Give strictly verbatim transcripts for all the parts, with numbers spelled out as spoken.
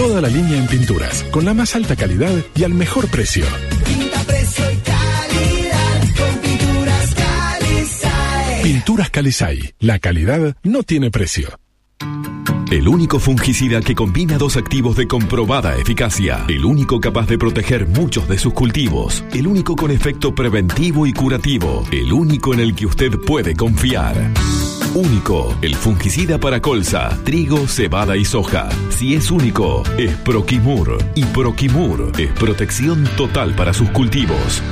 Toda la línea en pinturas, con la más alta calidad y al mejor precio. Pinta, precio y calidad con Pinturas Calizay. Pinturas Calizay. La calidad no tiene precio. El único fungicida que combina dos activos de comprobada eficacia. El único capaz de proteger muchos de sus cultivos. El único con efecto preventivo y curativo. El único en el que usted puede confiar. Único, el fungicida para colza, trigo, cebada y soja. Si es único, es Proquimur. Y Proquimur es protección total para sus cultivos.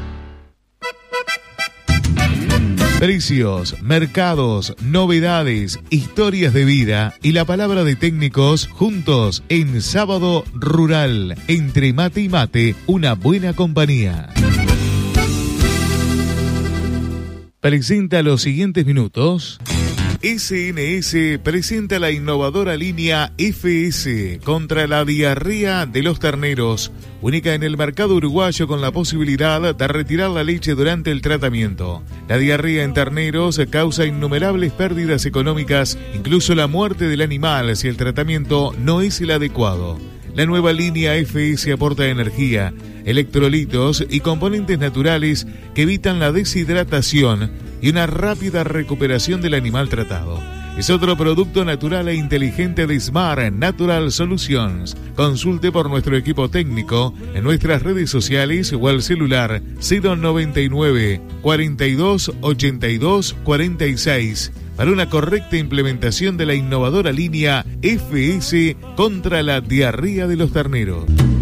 Precios, mercados, novedades, historias de vida y la palabra de técnicos juntos en Sábado Rural. Entre mate y mate, una buena compañía. Presenta los siguientes minutos. S N S presenta la innovadora línea F S contra la diarrea de los terneros, única en el mercado uruguayo con la posibilidad de retirar la leche durante el tratamiento. La diarrea en terneros causa innumerables pérdidas económicas, incluso la muerte del animal si el tratamiento no es el adecuado. La nueva línea F S aporta energía, electrolitos y componentes naturales que evitan la deshidratación y una rápida recuperación del animal tratado. Es otro producto natural e inteligente de Smart Natural Solutions. Consulte por nuestro equipo técnico en nuestras redes sociales o al celular cero noventa y nueve, cuarenta y dos, ochenta y dos, cuarenta y seis para una correcta implementación de la innovadora línea F S contra la diarrea de los terneros.